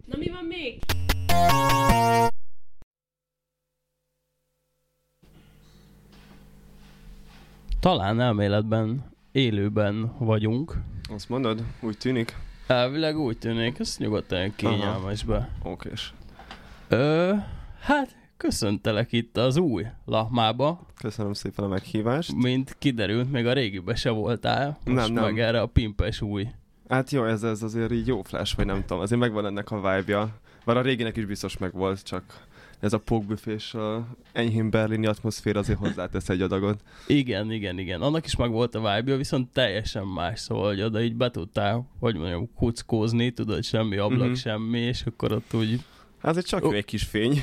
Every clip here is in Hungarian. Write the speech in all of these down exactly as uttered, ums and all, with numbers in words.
Na mi van még? Talán elméletben, élőben vagyunk. Azt mondod? Úgy tűnik? Elvileg úgy tűnik, ezt nyugodtan kényelmesbe. Okés. Ö, hát köszöntelek itt az új Lahmába. Köszönöm szépen a meghívást. Mint kiderült, még a régibe se voltál. Most nem, nem. meg erre a pimpes új. Hát jó, ez, ez azért így jó flash, vagy nem tudom. Azért megvan ennek a vibe-ja. Bár a réginek is biztos megvolt, csak ez a pókbüfés, a enyhén berlini atmoszféra azért hozzátesz egy adagot. Igen, igen, igen. Annak is meg volt a vibe-ja, viszont teljesen más, szóval, hogy oda így be tudtál, hogy mondjam, kuckózni, tudod, semmi ablak, Mm-hmm. semmi, és akkor ott úgy... Hát ez csak Oh. jó egy kis fény.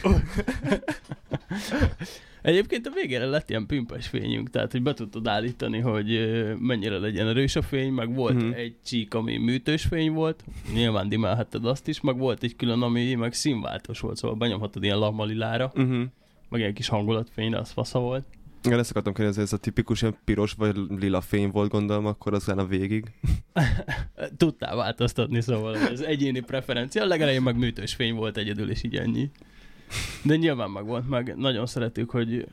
Egyébként a végére lett ilyen pimpes fényünk, tehát hogy be tudtad állítani, hogy ö, mennyire legyen erős a fény, meg volt Mhm. egy csík, ami műtős fény volt, nyilván dimelhetted azt is, meg volt egy külön, ami meg színváltós volt, szóval benyomhattad ilyen lahmalilára, uh-huh. meg egy kis hangulatfényre, az fasza volt. Igen, ezt akartam kérdezni, ez a tipikus ilyen piros vagy lila fény volt, gondolom, akkor az a végig. Tudtál változtatni, szóval ez egyéni preferencia, legelején meg műtős fény volt egyedül, és így ennyi. De nyilván meg volt, meg nagyon szeretük, hogy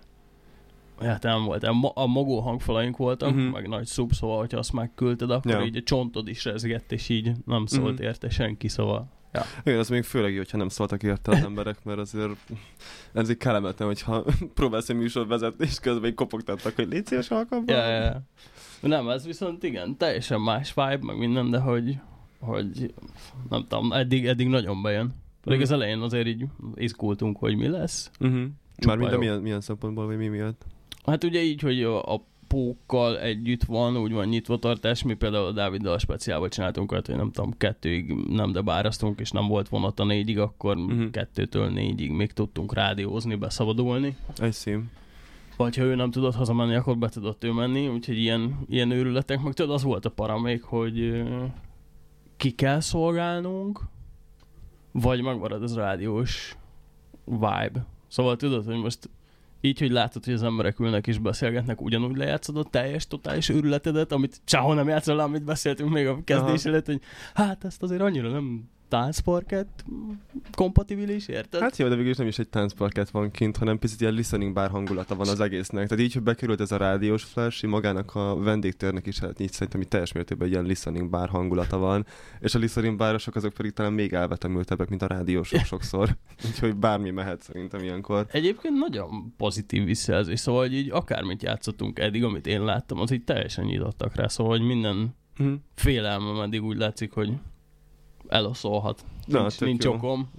hát nem volt, a magó hangfalaink voltak, Mhm. meg nagy szub, szóval, hogyha azt megküldted, akkor Ja. így a csontod is rezgett, és így nem szólt Mhm. érte senki, szóval. Ja. Igen, az még főleg jó, hogyha nem szóltak érte az emberek, mert azért ez így kellemetlen, hogyha próbálsz egy műsor vezetni, és közben így kopogtattak, hogy légy szíves alkalommal. Ja, ja, ja. Nem, ez viszont igen, teljesen más vibe, meg minden, de hogy, hogy nem tudom, eddig, eddig nagyon bejön. Pedig Mhm. az elején azért így izgultunk, hogy mi lesz. Uh-huh. Mármint de jó. milyen, milyen szempontból, vagy mi miatt? Hát ugye így, hogy a, a pókkal együtt van, úgy van nyitvatartás, mi például a Dáviddal speciálban csináltunk olyat, hogy nem tudom, kettőig nem de bárasztunk, és nem volt vonat a négyig, akkor Mhm. kettőtől négyig még tudtunk rádiózni, beszabadulni. Egy szím. Vagy ha ő nem tudott hazamenni, akkor be tudott ő menni, úgyhogy ilyen, ilyen őrületek, meg tudod, az volt a para még, hogy ö, ki kell szolgálnunk, vagy megmarad az rádiós vibe. Szóval tudod, hogy most így, hogy látod, hogy az emberek ülnek és beszélgetnek, ugyanúgy lejátszod a teljes, totális őrületedet, amit sehol nem játszol le, amit beszéltünk még a kezdés előtt, hogy hát ezt azért annyira nem táncparkett kompatibilis, érted? Hát jó, de végül is nem is egy táncparkett van kint, hanem picit ilyen listening bar hangulata van az egésznek. Tehát így, hogy bekerült ez a rádiós flash, így magának a vendégtérnek is, hát így szerintem így teljes mértékben egy ilyen listening bar hangulata van, és a listening bárosok azok pedig talán még elvetemültebbek, mint a rádiósok sokszor. Úgyhogy bármi mehet szerintem ilyenkor. Egyébként nagyon pozitív visszajelzés, szóval hogy így akármit játszottunk eddig, amit én láttam, az így teljesen nyitottak rá, szóval hogy minden Hm. félelmem eddig úgy látszik, hogy eloszolhat. Na, nincs tök nincs jó. okom.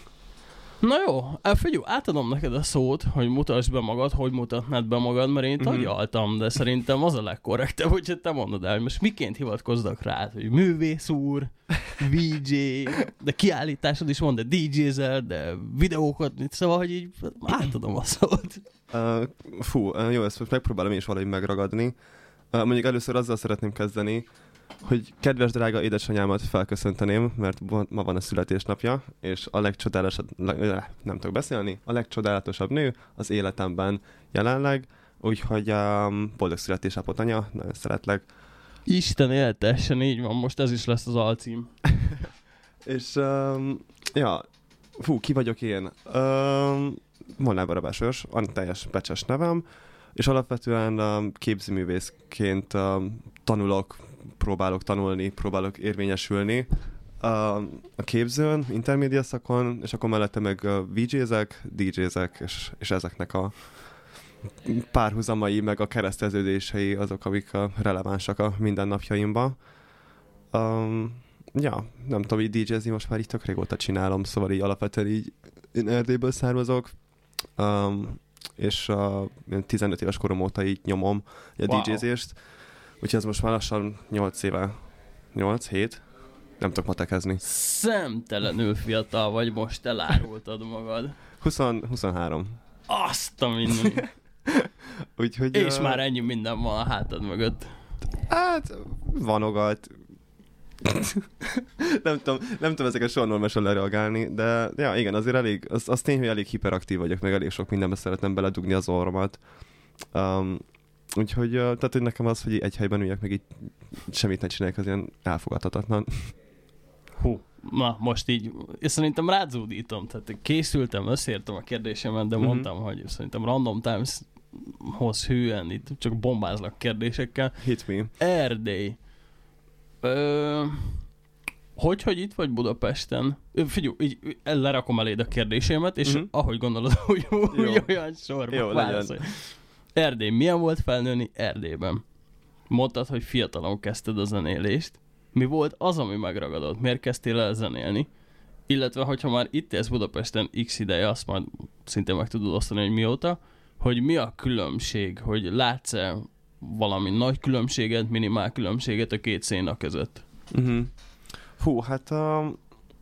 Na jó, figyelj, átadom neked a szót, hogy mutasd be magad, hogy mutatnád be magad, mert én Mhm. tagyaltam, de szerintem az a legkorrektebb, hogyha te mondod el, hogy most miként hivatkozzak rád, hogy művész úr, vé jé, de kiállításod is van, de dé jézel, de videókat, szóval, hogy így átadom a szót. Uh, fú, uh, jó, ezt most megpróbálom én is valahogy megragadni. Uh, mondjuk először azzal szeretném kezdeni, hogy kedves drága édesanyámat felköszönteném, mert ma van a születésnapja, és a legcsodálatosabb, le, nem tudok beszélni, a legcsodálatosabb nő az életemben jelenleg, úgyhogy um, boldog születésnapot, anya, nagyon szeretlek. Isten éltessen, így van, most ez is lesz az alcím. És, um, ja, fú, ki vagyok én? Um, Molnár Barabás Őrs, a teljes becses nevem, és alapvetően um, képzőművészként um, tanulok, próbálok tanulni, próbálok érvényesülni uh, a képzőn, intermédia szakon, és akkor mellette meg uh, vé jézek, dé jézek, és, és ezeknek a párhuzamai, meg a kereszteződései azok, amik uh, relevánsak a mindennapjaimban. Um, ja, nem tudom, így dé jézni most már így tök régóta csinálom, szóval így alapvetően így én Erdélyből származok, um, és uh, tizenöt éves korom óta így nyomom a Wow. dé jézést, úgyhogy ez most már lassan nyolc éve, nyolc hét, nem tudok matekezni. Szemtelenül fiatal vagy, most elárultad magad. húsz, huszonhárom. Azt a minden. Úgyhogy... És uh, már ennyi minden van a hátad mögött. Hát, vanogat. nem, tudom, nem tudom ezeket soha normálisan lereagálni, de ja, igen, azért elég, az, az tény, hogy elég hiperaktív vagyok, meg elég sok mindenbe szeretem beledugni az orromat. Um, úgyhogy, uh, tehát hogy nekem az, hogy egy helyben üljek, meg így semmit ne csináljak, az ilyen elfogadhatatlan. Hú, Na, most így, és szerintem rázúdítom, tehát készültem, összeértem a kérdésemet, de uh-huh. mondtam, hogy szerintem Random Times-hoz hűen itt csak bombázlak kérdésekkel. Hit me. Erdély. Ö, hogy, hogy itt vagy Budapesten? Figyelj, így lerakom eléd a kérdésemet, és uh-huh. ahogy gondolod, hogy úgy olyan sorba válaszolj. Erdély. Milyen volt felnőni Erdélyben? Mondtad, hogy fiatalon kezdted a zenélést. Mi volt az, ami megragadott? Miért kezdtél el zenélni? Illetve, hogyha már itt élsz Budapesten x ideje, azt majd szintén meg tudod osztani, hogy mióta, hogy mi a különbség, hogy látsz-e valami nagy különbséget, minimál különbséget a két széna között? Uh-huh. Hú, hát um,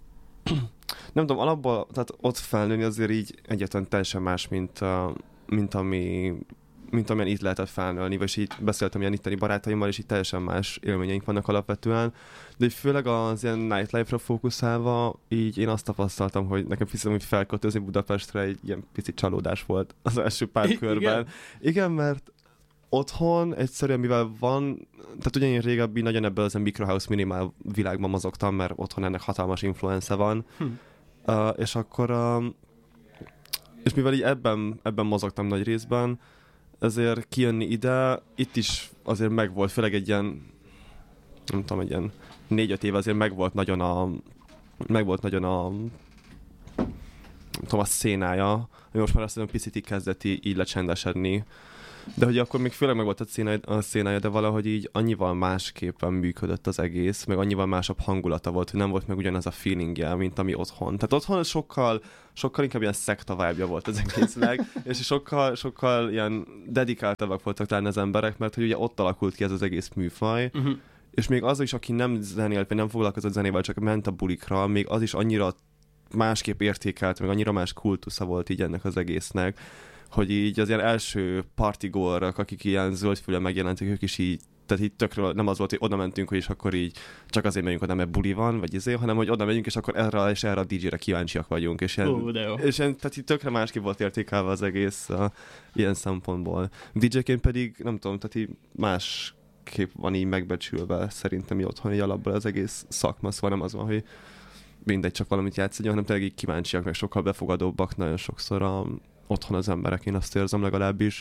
nem tudom, alapból, tehát ott felnőni azért így egyetlen teljesen más, mint, uh, mint ami mint amilyen itt lehetett felnőni, vagy így beszéltem ilyen itteni barátaimmal, és így teljesen más élményeink vannak alapvetően. De főleg az ilyen nightlife-ra fókuszálva, így én azt tapasztaltam, hogy nekem hiszem, hogy felköltözni Budapestre egy ilyen pici csalódás volt az első pár I- körben. Igen? Igen, mert otthon egyszerűen, mivel van, tehát ugye én régebbi nagyon ebből az a microhouse minimál világban mozogtam, mert otthon ennek hatalmas influence van. Hm. Uh, és akkor, uh, és mivel így ebben, ebben mozogtam nagy részben, ezért kijönni ide, itt is azért megvolt, főleg egy ilyen, nem tudom, egy ilyen négy-öt év azért megvolt nagyon a, megvolt nagyon a, nem tudom, a szénája, ami most már azt hiszem picit így kezdett így lecsendesedni. De hogy akkor még főleg meg volt a szénája, a szénája, de valahogy így annyival másképpen működött az egész, meg annyival másabb hangulata volt, hogy nem volt meg ugyanaz a feelingje, mint ami otthon. Tehát otthon sokkal, sokkal inkább ilyen szekta vibe-ja volt az egésznek, és sokkal, sokkal ilyen dedikáltabbak voltak talán az emberek, mert hogy ugye ott alakult ki ez az egész műfaj, uh-huh. és még az is, aki nem zenélt, vagy nem foglalkozott zenével, csak ment a bulikra, még az is annyira másképp értékelt, meg annyira más kultusza volt így ennek az egésznek, hogy így az ilyen első partigórak, akik ilyen zöldfüle megjelentek, ők is így, tehát így tökről nem az volt, hogy oda mentünk, hogy is akkor így csak azért megyünk oda, mert buli van, vagy izé, hanem hogy oda megyünk, és akkor erre és erre a dé jére kíváncsiak vagyunk. És ilyen, uh, és ilyen, tehát így tökre másképp volt értékelve az egész uh, ilyen szempontból. dé jéként pedig, nem tudom, tehát így másképp van így megbecsülve szerintem így otthon, így alapból az egész szakma, szóval nem az van, hogy mindegy, csak valamit játszani, hanem tényleg így kíváncsiak, meg sokkal befogadóbbak nagyon sokszor a otthon az emberek, én azt érzem legalábbis.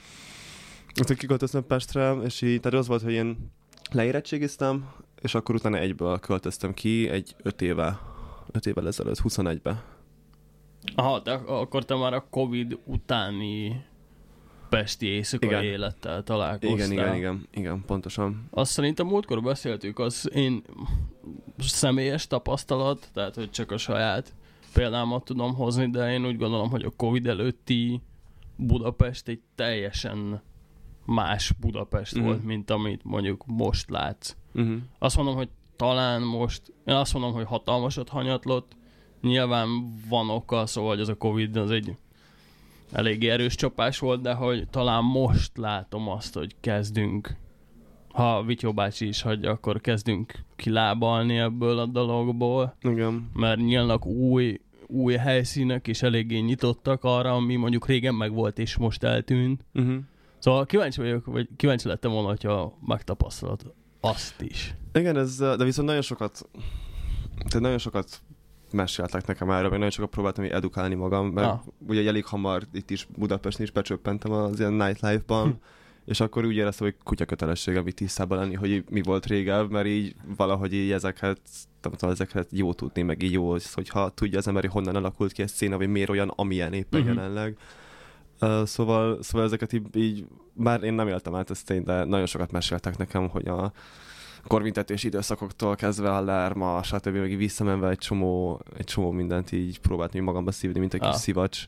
Úgyhogy kiköltöztem Pestre, és így, tehát az volt, hogy én leérettségiztem, és akkor utána egyből költöztem ki egy öt éve, öt évvel ezelőtt, huszonegybe. Aha, de akkor te már a Covid utáni pesti éjszakai igen. élettel találkoztál. Igen, igen, igen, igen, pontosan. Azt szerintem múltkor beszéltük, az én személyes tapasztalat, tehát hogy csak a saját példámat tudom hozni, de én úgy gondolom, hogy a Covid előtti Budapest egy teljesen más Budapest uh-huh. volt, mint amit mondjuk most látsz. Uh-huh. Azt mondom, hogy talán most, én azt mondom, hogy hatalmasat hanyatlott, nyilván van oka, szóval hogy az a Covid az egy elég erős csapás volt, de hogy talán most látom azt, hogy kezdünk, ha Vityó bácsi is hagyja, akkor kezdünk kilábalni ebből a dologból. Igen. Mert nyílnak új, új helyszínek, és eléggé nyitottak arra, ami mondjuk régen megvolt, és most eltűnt. Uh-huh. Szóval kíváncsi vagyok, vagy kíváncsi lettem volna, hogyha megtapasztalod azt is. Igen, ez, de viszont nagyon sokat, tehát nagyon sokat meséltek nekem erről, meg nagyon sokat próbáltam edukálni magam, mert ah. ugye elég hamar itt is Budapesten is becsöppentem az ilyen nightlife-ban, hm. és akkor úgy éreztem, hogy kutya kötelességem itt tisztában lenni, hogy mi volt régebb, mert így valahogy így ezeket, nem tudom, ezeket jó tudni, meg így jó, hogyha tudja az ember, hogy honnan alakult ki egy széna, vagy miért olyan, amilyen éppen uh-huh. jelenleg. Uh, szóval, szóval ezeket így, így, bár én nem éltem át ezt én, de nagyon sokat meséltek nekem, hogy a korvintetés időszakoktól kezdve a lárma, stb. Meg így visszamenve egy csomó, egy csomó mindent így próbáltam magamba szívni, mint egy ah. kis szivacs.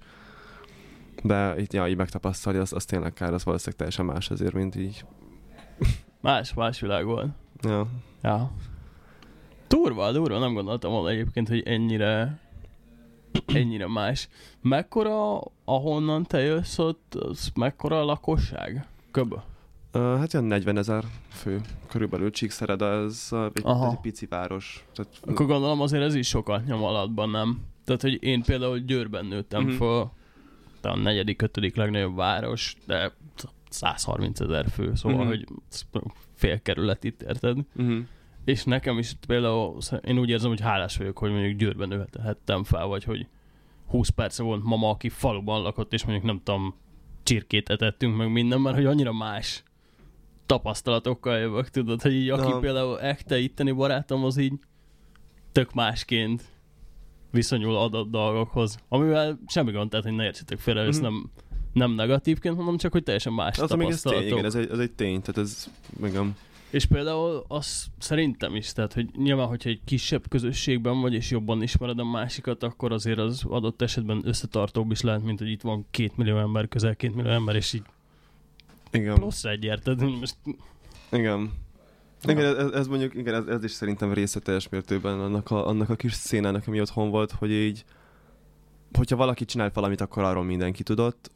De így, ja, így megtapasztalni, az, az tényleg kár, az valószínűleg teljesen más azért, mint így. Más, más világ volt. Ja. Ja. Durva, durva, nem gondoltam volna egyébként, hogy ennyire ennyire más. Mekkora, ahonnan te jössz ott, az mekkora a lakosság? Köbö? Uh, hát ilyen negyvenezer fő, körülbelül Csíkszereda, ez egy, egy pici város. Tehát... Akkor gondolom azért ez is sokat nyom alatban, nem? Tehát, hogy én például Győrben nőttem uh-huh. föl, de a negyedik, ötödik legnagyobb város, de száz harminc ezer fő, szóval, uh-huh. hogy fél kerület itt, érted? Uh-huh. és nekem is például, én úgy érzem, hogy hálás vagyok, hogy mondjuk Győrben nőhettem fel, vagy hogy húsz perce volt mama, aki faluban lakott, és mondjuk nem tudom, csirkét etettünk meg minden, mert hogy annyira más tapasztalatokkal jövök, tudod, hogy így aki Na. például ekte itteni barátom, az így tök másként viszonyul adott dolgokhoz. Amivel semmi gond, tehát hogy ne értsetek félre, mm-hmm. ezt nem, nem negatívként mondom, csak hogy teljesen más az tapasztalatok. Ez tény, igen, ez egy, ez egy tény, tehát ez megam. És például az szerintem is, tehát hogy nyilván, hogyha egy kisebb közösségben vagy, és jobban ismered a másikat, akkor azért az adott esetben összetartóbb is lehet, mint hogy itt van két millió ember, közel két millió ember, és így igen. plusz egy, érted? Most... Igen. Ja. Igen, ez, ez mondjuk, igen, ez, ez is szerintem része teljes mértőben annak a, annak a kis szénának, ami otthon volt, hogy így, hogyha valaki csinált valamit, akkor arról mindenki tudott,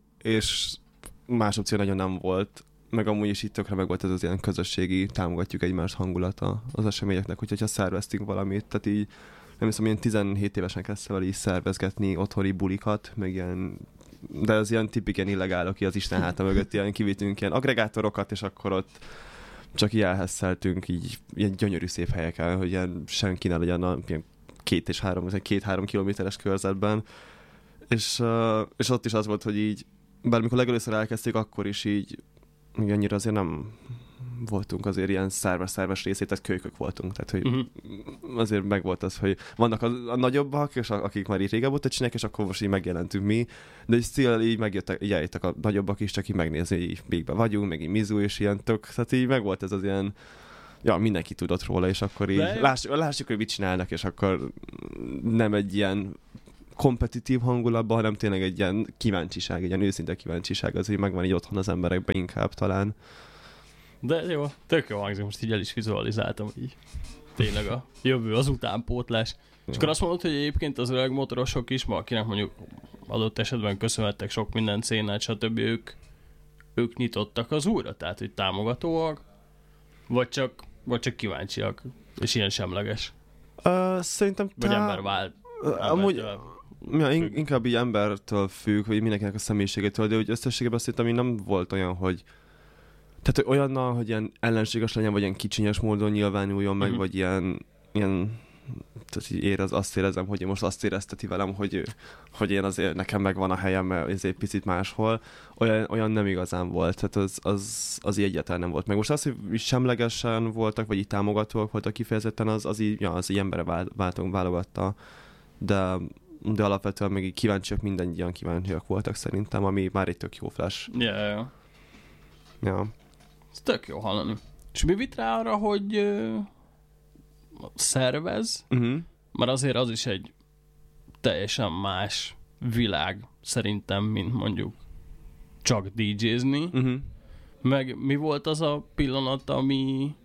és más opció nagyon nem volt. Meg amúgy is itt tökre meg volt ez az ilyen közösségi, támogatjuk egymást hangulata az eseményeknek, hogyha szerveztünk valamit, tehát így nem hiszem, ilyen tizenhét évesen kezdte vele így szervezgetni otthoni bulikat, meg ilyen, de az ilyen tipik ilyen illegál, aki az Isten háta mögött ilyen kivittünk ilyen agregátorokat, és akkor ott csak így elhesszeltünk így ilyen gyönyörű szép helyeken, hogy ilyen senki ne legyen a ilyen két és három, két-három kilométeres körzetben, és, uh, és ott is az volt, hogy így, bár mikor legelőször elkezdtük, akkor is így még annyira azért nem voltunk azért ilyen szerves-szerves részét, tehát kölykök voltunk, tehát hogy uh-huh. azért megvolt az, hogy vannak a, a nagyobbak, és a, akik már így régebb óta csinálják, és akkor most így megjelentünk mi, de így still így megjöttek, így eljöttek a nagyobbak is, csak így megnézni, hogy így végbe vagyunk, meg így Mizu és ilyen tök, tehát így megvolt ez az ilyen, ja, mindenki tudott róla, és akkor így lássuk, lássuk, hogy mit csinálnak, és akkor nem egy ilyen kompetitív hangulatban, hanem tényleg egy ilyen kíváncsiság, egy ilyen őszinte kíváncsiság, az így megvan így otthon az emberekben inkább talán. De jó, tök jó hangzik, most így el is vizualizáltam, így tényleg a jövő, az utánpótlás. Ja. És akkor azt mondod, hogy egyébként az öreg motorosok is, ma akinek mondjuk adott esetben köszönhettek sok minden szénát, stb. Ők, ők nyitottak az újra, tehát hogy támogatóak, vagy csak, vagy csak kíváncsiak, és ilyen semleges. Uh, szerintem tá... Vagy ember vált. Uh, amúgy... Ja, inkább így embertől függ, vagy mindenkinek a személyiségétől, de úgy összességében szerintem így nem volt olyan, hogy tehát hogy olyannal, hogy ilyen ellenséges legyen, vagy ilyen kicsinyes módon nyilvánuljon meg, mm-hmm. vagy ilyen, ilyen tehát így érez, azt érezem, hogy én most azt érezteti velem, hogy, hogy én azért nekem megvan a helyem, mert ezért picit máshol. Olyan, olyan nem igazán volt, tehát az, az, az így egyáltalán nem volt. Meg most az, hogy semlegesen voltak, vagy így támogatóak voltak kifejezetten, az, az így, ja, az így emberre váltunk, válogatta. De de alapvetően még így kíváncsiak, minden ilyen kíváncsiak voltak szerintem, ami már egy tök jó flash. Ja, ja. Ja. Ez tök jó hallani. És mi vitt rá arra, hogy uh, szervez? Uh-huh. Mert azért az is egy teljesen más világ szerintem, mint mondjuk csak dé jézni. Uh-huh. Meg mi volt az a pillanat, ami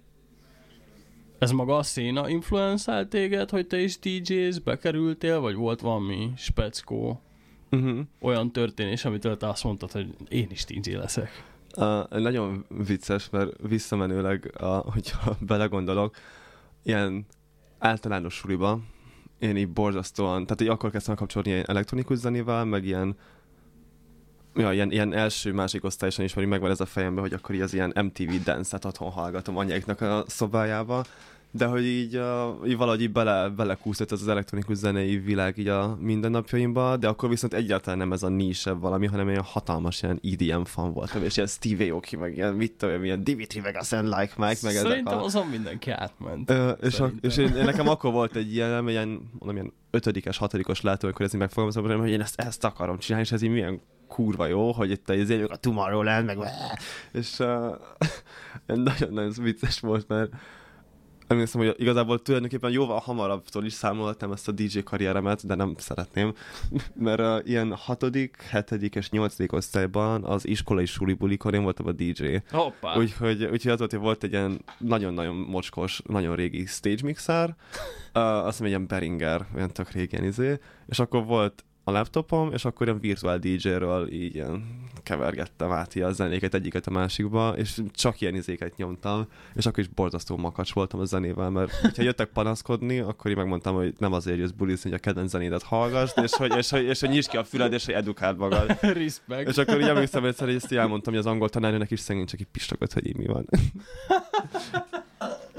ez maga a széna influenzált téged, hogy te is dé jéz, bekerültél, vagy volt valami speckó uh-huh. olyan történés, amitől te azt mondtad, hogy én is dé jé leszek? Uh, nagyon vicces, mert visszamenőleg, uh, hogyha belegondolok, ilyen általános suliba, én így borzasztóan, tehát így akkor kezdtem kapcsolni ilyen elektronikus zenével, meg ilyen ja, ilyen, ilyen első-másik osztályosan is, hogy megvan ez a fejemben, hogy akkor így az ilyen em té vé dance-et otthon hallgatom anyáiknak a szobájába, de hogy így, uh, így valahogy így bele, belekúszott ez az elektronikus zenei világ így a mindennapjaimba, de akkor viszont egyáltalán nem ez a niche-ebb valami, hanem ilyen hatalmas ilyen é dé em fan voltam, és ilyen Steve Aoki, meg ilyen mit tudom, ilyen Dimitri Vegas and Like Mike, meg szerintem ezek a... azon mindenki átment. Uh, és a, és én, én nekem akkor volt egy ilyen, ilyen, mondom, ilyen ötödikes, hatodikos látó, amikor ez így megfogalmazom, hogy én ezt, ezt akarom csinálni, és ez így milyen kurva jó, hogy itt az élők a Tomorrowland, meg és uh, nagyon-nagyon vicces volt, mert emlékszem, hogy igazából tulajdonképpen jóval hamarabbtól is számoltam ezt a dé jé karrieremet, de nem szeretném, mert uh, ilyen hatodik, hetedik és nyolcadik osztályban az iskolai sulibulikon én voltam a dé jé. Hoppá! Úgyhogy, úgyhogy az volt, hogy volt egy ilyen nagyon-nagyon mocskos, nagyon régi stage mixer, uh, azt mondom, egy ilyen Behringer, olyan tök régen izé, és akkor volt a laptopom, és akkor ilyen virtuál dé jéről így ilyen kevergettem át a zenéket egyiket a másikba, és csak ilyen izéket nyomtam, és akkor is borzasztó makacs voltam a zenével, mert ha jöttek panaszkodni, akkor én megmondtam, hogy nem azért jössz bulizni, hogy a kedvenc zenédet hallgassd, és hogy, és, hogy, és hogy nyisd ki a füled, és hogy edukáld magad. Respect. És akkor így emlékszem egyszer, hogy ezt így elmondtam, hogy az angol tanárnőnek is szegény csak így pistogott, hogy így mi van.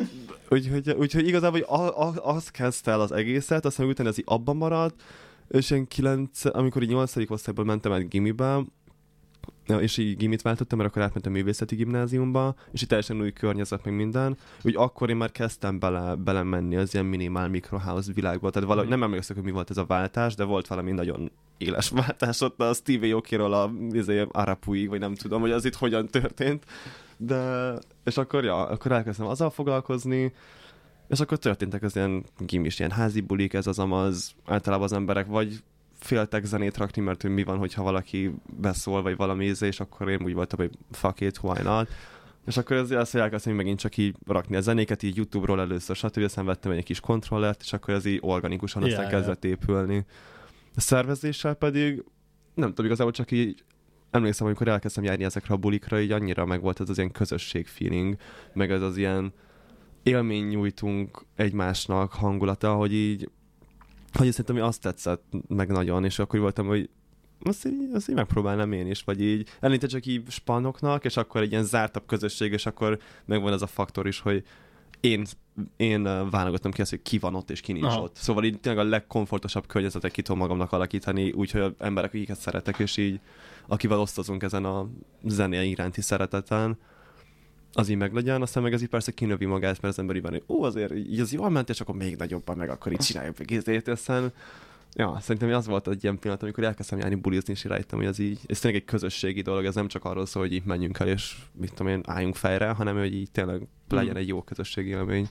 Úgyhogy, úgyhogy igazából hogy a, a, az kezdte el az egészet, aztán utána ez így abban maradt, és én kilenc, amikor így nyolcadik osztályból mentem át gimibe, és így gimit váltottam, mert akkor átmentem művészeti gimnáziumba, és így teljesen új környezet, meg minden. Úgy akkor én már kezdtem bele, bele menni az ilyen minimál microhouse világba. Tehát valahogy nem emlékszem, hogy mi volt ez a váltás, de volt valami nagyon éles váltás ott a Stevie Aokiról a Arapuig, vagy nem tudom, hogy az itt hogyan történt. De, és akkor, ja, akkor elkezdtem azzal foglalkozni, és akkor történtek az ilyen gimis, ilyen házi bulik, ez az amaz, általában az emberek vagy féltek zenét rakni, mert mi van, hogyha valaki beszól, vagy valami íze, és akkor én úgy voltam, hogy fuck it, why not? És akkor ez azt elkezdtem megint csak így rakni a zenéket, így YouTube-ról először, stb. Aztán vettem egy kis kontrollert, és akkor ez így organikusan aztán yeah, kezdett yeah. épülni. A szervezéssel pedig, nem tudom, igazából csak így emlékszem, amikor elkezdtem járni ezekre a bulikra, így annyira meg volt ez az ilyen közösség feeling, meg ez az ilyen élmény nyújtunk egymásnak hangulata, hogy így hogy szerintem hogy azt tetszett meg nagyon, és akkor voltam, hogy azt így, azt így megpróbálnám én is, vagy így elinte csak így spanoknak, és akkor egy ilyen zártabb közösség, és akkor megvan ez a faktor is, hogy én, én válogattam ki azt, hogy ki van ott, és ki nincs Aha. ott. Szóval így tényleg a legkomfortosabb környezetet ki tudom magamnak alakítani, úgyhogy az emberek, akiket szeretek, és így akivel osztozunk ezen a zené iránti szereteten, az így meglegyen, aztán meg ez így persze kinövi magát, mert az ember így van, hogy ó, azért így az jól ment, és akkor még nagyobban meg akkor így csináljuk meg ízét, aztán ja, szerintem az volt egy ilyen pillanat, amikor elkezdtem járni bulizni, és rájöttem, hogy ez így, ez tényleg egy közösségi dolog, ez nem csak arról szól, hogy így menjünk el, és mit tudom én, álljunk fejre, hanem hogy így tényleg legyen egy jó közösségi élmény.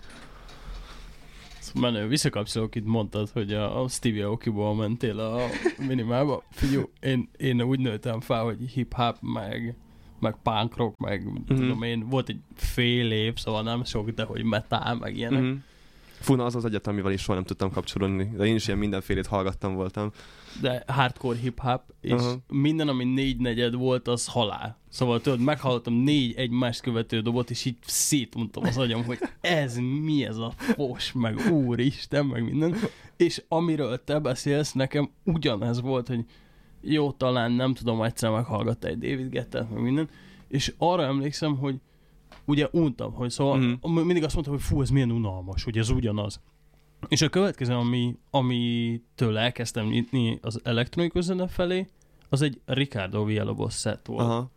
Menő, visszakapcsolok, itt mondtad, hogy a, a Stevie Aokiból mentél a minimálba. Figyelj, én, én úgy nőttem fel, hogy hip-hop, meg meg punk rock, meg mm-hmm. tudom én, volt egy fél év, szóval nem sok, de hogy metal, meg ilyenek. Mm-hmm. Fú, na az az egyetem, amivel is soha nem tudtam kapcsolódni, de én is ilyen mindenfélét hallgattam voltam. De hardcore hip-hop, és uh-huh. minden, ami négy negyed volt, az halál. Szóval tudod, meghallottam négy egymást követő dobot, és így szétuntam az agyam, hogy ez mi ez a fos, meg úristen, meg minden. És amiről te beszélsz, nekem ugyanez volt, hogy jó, talán nem tudom, egyszer meghallgatta egy David Guettet, meg minden, és arra emlékszem, hogy ugye untam, hogy szóval mm-hmm. mindig azt mondtam, hogy fú, ez milyen unalmas, hogy ez ugyanaz. És a következő, ami, amitől elkezdtem nyitni az elektronikus zene felé, az egy Ricardo Villalobos set volt. Aha.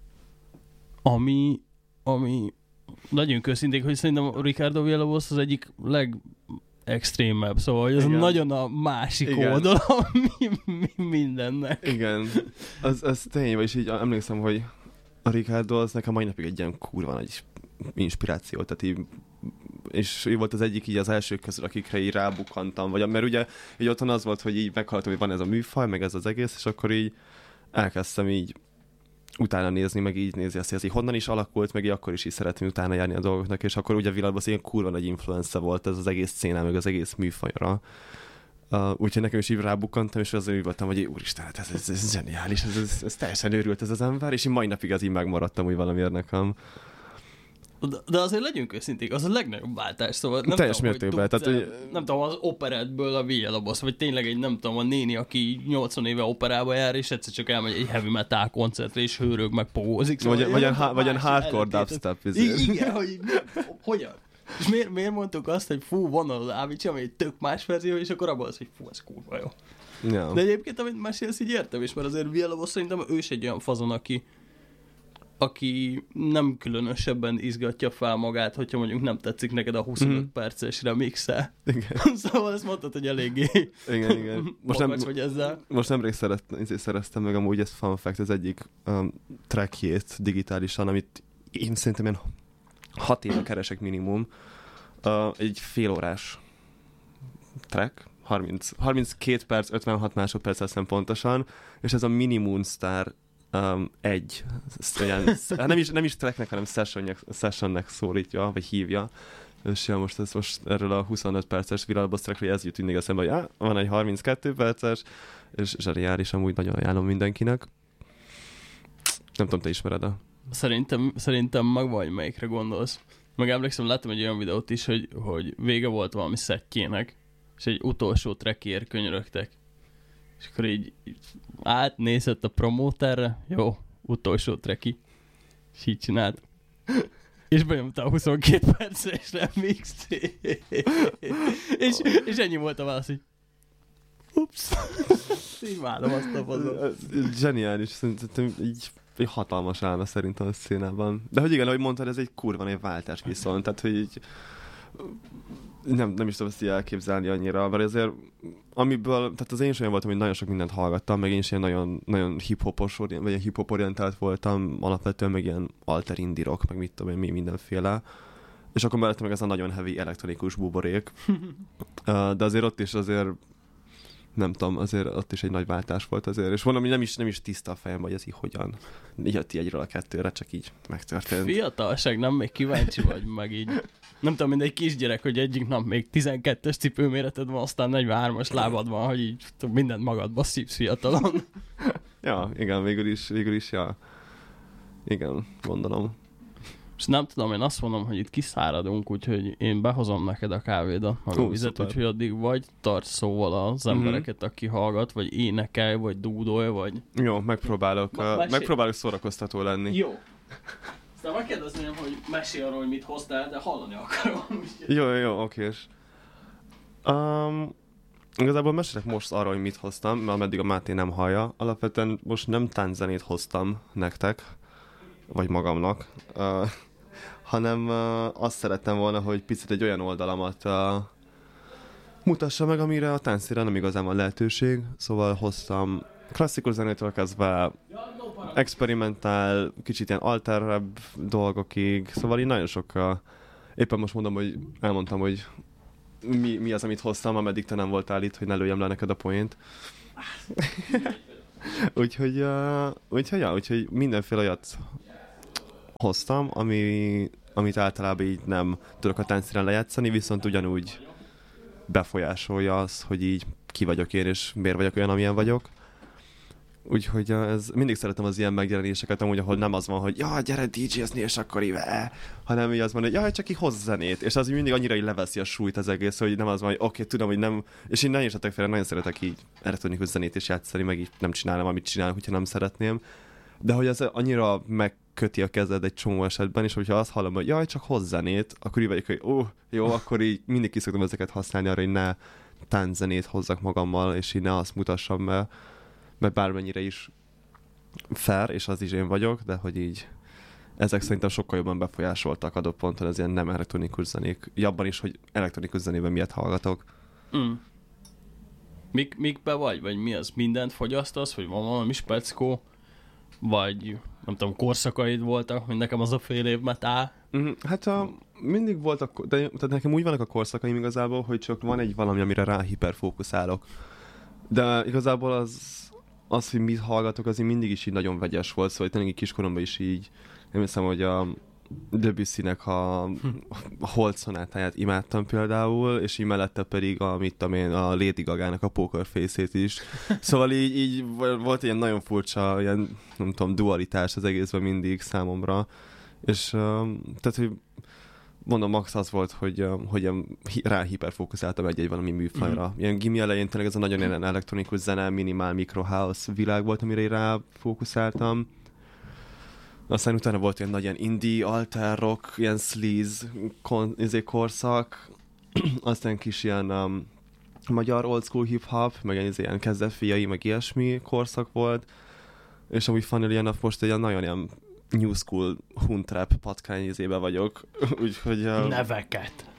Ami, ami, legyünk őszinték, hogy szerintem a Ricardo Villalobos az egyik leg extrémebb, szóval ez igen. nagyon a másik igen. oldala mi, mi, mindennek. Igen, az, az tényleg, és így emlékszem, hogy a Ricardo az nekem mai napig egy ilyen kurva nagy inspiráció, tehát így, és ő volt az egyik így az elsők közül, akikre így rábukkantam, vagy, mert ugye így otthon az volt, hogy így meghallottam, hogy van ez a műfaj, meg ez az egész, és akkor így elkezdtem így utána nézni, meg így nézni azt, hogy ez így honnan is alakult, meg így akkor is így szeretném utána járni a dolgoknak, és akkor ugye a világban ilyen kurva nagy influence volt ez az egész szénál, meg az egész műfajra. Uh, úgyhogy nekem is így rábukkantam, és azért úgy voltam, hogy úristen, hát ez, ez, ez zseniális, ez, ez, ez teljesen őrült ez az ember, és én mai napig az így megmaradtam úgy valamiért nekem. De, de azért legyünk őszinték, az a legnagyobb váltás, szóval nem teljes tudom, mértékben, hogy tehát, hogy... nem tudom, az operettből a Villalobos, vagy tényleg egy, nem tudom, a néni, aki nyolcvan éve operába jár, és egyszer csak elmegy egy heavy metal koncertre, és hőrög, meg pogózik. Szóval vagy ilyen ha, hardcore dubstep. Igen, hogy hogyan? És miért, miért mondtuk azt, hogy fú, van az Avicii, ami egy tök más verzió, és akkor abban az, hogy fú, ez kurva jó. Yeah. De egyébként, amit mesélsz, így értem is, mert azért Villalobos szerintem ő is egy olyan fazon, aki aki nem különösebben izgatja fel magát, hogyha mondjuk nem tetszik neked a huszonöt mm. perces remixe. Igen. Szóval ezt mondtad, hogy eléggé igen, igen. Most nem, vagy ezzel. Most nemrég szeret, szereztem meg amúgy ez fun fact, az egyik um, trackjét digitálisan, amit én szerintem ilyen hat éve keresek minimum. Uh, egy félórás track, harminc, harminckét perc, ötvenhat másodperc leszem pontosan, és ez a Mini Moonstar Um, egy, olyan, nem is, nem is tracknek, hanem sessionnek, sessionnek szólítja, vagy hívja. És ja, most, ez most erről a huszonöt perces Villalobos trackről ez jut mindig eszembe, hogy á, van egy harminckettő perces, és zseniális, amúgy nagyon ajánlom mindenkinek. Nem tudom, te ismered-e? Szerintem, szerintem meg vagy melyikre gondolsz. Meg emlékszem, láttam egy olyan videót is, hogy, hogy vége volt valami szettjének, és egy utolsó trackért könyörögtek. És akkor így átnézett a promóterre, jó, utolsó treki, és így csinált. És benyomta a huszonkét perces remix. és, és ennyi volt a válasz, hogy ups. Így várom azt a fazon. Zseniális, szerintem így egy hatalmas álma szerintem a színában. De hogy igen, ahogy mondtad, ez egy kurva nagy váltás viszont, tehát hogy így nem, nem is tudom ezt így elképzelni annyira, mert azért amiből, tehát az én is olyan voltam, hogy nagyon sok mindent hallgattam, meg én is ilyen nagyon, nagyon hip-hopos, vagy ilyen hip-hop orientált voltam, alapvetően meg ilyen alter indie rock, meg mit tudom én, mi mindenféle. És akkor mellett meg ez a nagyon heavy elektronikus buborék. De azért ott is azért nem tudom, azért ott is egy nagy váltás volt azért, és mondom, hogy nem is, nem is tiszta a fejem, hogy ez így hogyan jött így egyről a kettőre, csak így megtörtént. Fiatalság, nem? Még kíváncsi vagy meg így. Nem tudom, mint egy kisgyerek, hogy egyik nap még tizenkettes cipőméreted van, aztán negyvenhármas lábad van, hogy így mindent magadba szívsz fiatalon. Ja, igen, végül is, végül is, ja. Igen, gondolom. És nem tudom, én azt mondom, hogy itt kiszáradunk, úgyhogy én behozom neked a kávédat, meg a vizet, úgyhogy addig vagy tarts szóval az embereket, mm-hmm. aki hallgat, vagy énekelj, vagy dúdolj, vagy... Jó, megpróbálok, Ma, uh, megpróbálok szórakoztató lenni. Jó. Aztán megkérdezném, hogy mesélj arról, hogy mit hoztál, de hallani akarom. Jó, jó, jó, okés. Um, igazából mesélek most arról, hogy mit hoztam, mert ameddig a Máté nem hallja. Alapvetően most nem tánczenét hoztam nektek, vagy magamnak, uh, hanem uh, azt szerettem volna, hogy picit egy olyan oldalamat uh, mutassa meg, amire a táncszínre nem igazán van lehetőség. Szóval hoztam klasszikus zenétől kezdve experimentál, kicsit ilyen alterebb dolgokig, szóval így nagyon sok, uh, éppen most mondom, hogy elmondtam, hogy mi, mi az, amit hoztam, ameddig te nem voltál itt, hogy ne lőjem le neked a poént. úgyhogy, uh, úgyhogy, ja, úgyhogy mindenféle olyat hoztam, ami, amit általában így nem tudok a táncszínen lejátszani, viszont ugyanúgy befolyásolja az, hogy így ki vagyok én, és miért vagyok olyan, amilyen vagyok. Úgyhogy ez, mindig szeretem az ilyen megjelenéseket, amúgy, ahol nem az van, hogy ja, gyere dé jézni, és akkor így, hanem így az van, hogy ja, csak így hozz zenét, és az mindig annyira így leveszi a súlyt az egész, hogy nem az van, hogy oké, okay, tudom, hogy nem, és én ne értetek fel, nagyon szeretek így elektronikus zenét is játszani, meg így nem csinálom, amit csinálok, hogyha nem szeretném, de hogy ez annyira megköti a kezed egy csomó esetben, és hogyha azt hallom, hogy jaj, csak hozz zenét, akkor így vagyok, hogy ó, jó, akkor így mindig ki szoktam ezeket használni arra, hogy ne tánczenét hozzak magammal, és így ne azt mutassam be, mert bármennyire is fair, és az is én vagyok, de hogy így ezek szerintem sokkal jobban befolyásoltak adott ponton az ilyen nem elektronikus zenék. Jabban is, hogy elektronikus zenében miért hallgatok. Mm. Mik, mikbe vagy? Vagy mi az? Mindent fogyasztasz? Vagy van valami speckó? Vagy nem tudom, korszakaid voltak, mint nekem az a fél év metál? Mm, hát a, mindig voltak, de tehát nekem úgy vannak a korszakaim igazából, hogy csak van egy valami, amire rá hiperfókuszálok. De igazából az az, hogy mit hallgatok, az így mindig is így nagyon vegyes volt, szóval tényleg kiskoromban is így, nem hiszem, hogy a Debussynek a, a Hold szonátáját imádtam például, és így mellette pedig a, mit tudom én, a Lady Gagának a Poker Face-ét is. Szóval így, így volt ilyen nagyon furcsa, ilyen, nem tudom, dualitás az egészben mindig számomra, és uh, tehát, hogy mondom, max az volt, hogy, hogy rá hiperfókuszáltam egy-egy valami műfajra. Mm. Ilyen gimi elején tényleg ez a nagyon ilyen elektronikus zene, minimál microhouse világ volt, amire rá fókuszáltam. Aztán utána volt ilyen nagy ilyen indie, alter rock, ilyen sleaze kon, izé korszak. Aztán kis ilyen um, magyar old school hip-hop, meg ilyen, ilyen kezdetfiai, meg ilyesmi korszak volt. És amúgy funnily enough most egy ilyen nagyon ilyen new school huntrap patkány izébe vagyok, úgyhogy... Uh, Neveket.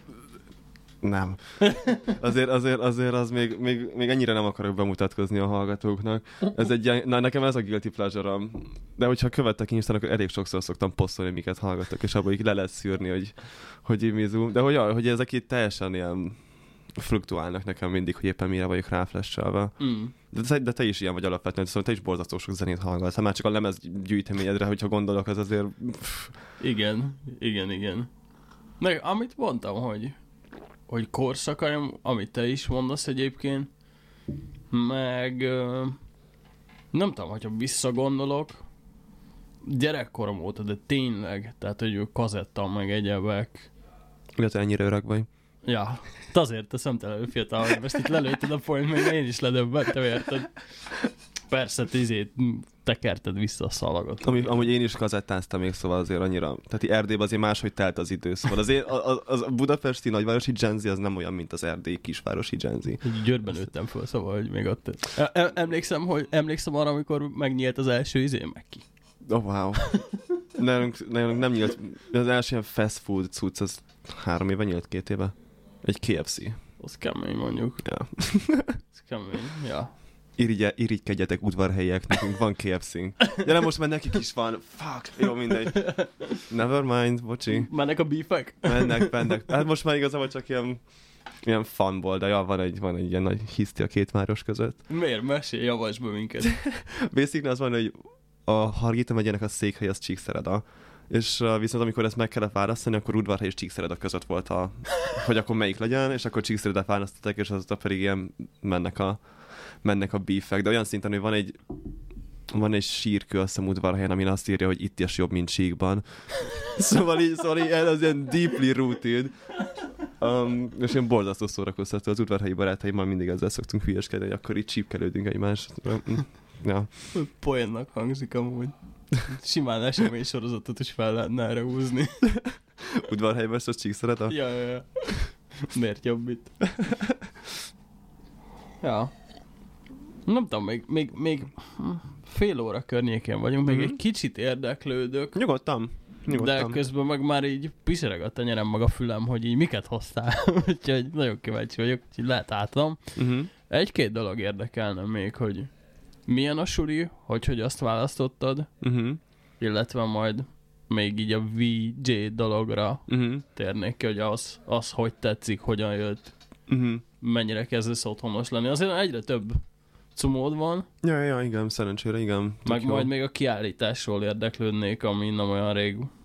Nem. Azért, azért, azért az még, még, még ennyire nem akarok bemutatkozni a hallgatóknak. Ez egy ilyen, na nekem ez a guilty pleasure-am. De hogyha követtek Instán, akkor elég sokszor szoktam posztolni, miket hallgatok, és abban így le lehet szűrni, hogy, hogy imizum. De hogy, hogy ezek itt teljesen ilyen fluktuálnak nekem mindig, hogy éppen mire vagyok ráflashelve. Mm. De, te, de te is ilyen vagy alapvetően, szóval te is borzasztó sok zenét hallgatsz. Ha már csak a lemez gyűjteményedre, hogyha gondolok, az azért... Pff. Igen, igen, igen. Meg amit mondtam, hogy, hogy korszakaim, amit te is mondasz egyébként, meg nem tudom, hogyha visszagondolok, gyerekkorom óta, de tényleg, tehát hogy kazettam meg egyebek. Illetve ennyire öreg vagy. Ja, azért te szemtelenül fiatal vagy, most itt lelőtted a point, még én is ledöbbentem, érted? Persze, tizét tekerted vissza a szalagot. Ami, amúgy én is kazettáztam még, szóval azért annyira... Tehát Erdélyben azért máshogy telt az idő. Szóval azért a, a, a budapesti nagyvárosi genzi az nem olyan, mint az erdélyi kisvárosi genzi. Győrben nőttem föl, szóval, hogy még ott... E- emlékszem, hogy emlékszem arra, amikor megnyílt az első izé, meg ki. Oh, wow. nálunk, nálunk nem nyílt... Az első ilyen fast food cucc, az három éve nyílt, két éve. Egy ká ef cé. Az kemény, mondjuk. Ja. Ez kemény, ja. Irigye, irigykedjetek udvarhelyiek, nekünk van ká ef cé-nk. De nem most már nekik is van. Fuck, jó, mindegy. Never mind, bocsi. Mennek a beefek? Mennek, mennek. Hát most már igazából csak ilyen, ilyen fanból, de ja, van egy, van egy ilyen nagy hiszti a két város között. Miért? Mesélj, javass be minket. Basically az van, hogy a Hargita megyének a székhely az Csíkszereda. És uh, viszont amikor ezt meg kellett választani, akkor Udvarhely és Csíkszereda között volt a, hogy akkor melyik legyen, és akkor Csíkszeredát választották, és azóta pedig ilyen mennek a, mennek a beefek. De olyan szinten, hogy van egy van egy sírkő a Udvarhelyen, amin azt írja, hogy itt is jobb, mint Csíkban. Szóval így, szóval így ez ilyen deeply rooted. Um, és ilyen borzasztó szórakoztató. Az udvarhelyi barátaimmal mindig ezzel szoktunk hülyeskedni, hogy akkor így csípkelődünk egymást. Ja. Poénnak hangzik amúgy. Simán esemény sorozatot is fel lehetne erre húzni. Udvarhely versus Csíkszereda? Ja, ja, ja. Miért jobb itt? Ja. Nem tudom, még, még, még fél óra környékén vagyunk, még mm-hmm. egy kicsit érdeklődök. Nyugodtan. Nyugodtan. De közben meg már így pisereg a tenyerem meg a fülem, hogy így miket hoztál. Úgyhogy nagyon kíváncsi vagyok, hogy lehet átam. Uh-huh. Egy-két dolog érdekelne még, hogy milyen a suli, hogy, hogy azt választottad, uh-huh. illetve majd még így a vé jé dologra uh-huh. térnék ki, hogy az, az hogy tetszik, hogyan jött, uh-huh. mennyire kezdesz otthonos lenni. Azért egyre több cumód van. Ja, ja, igen, szerencsére, igen. Meg jó. majd még a kiállításról érdeklődnék, ami nem olyan rég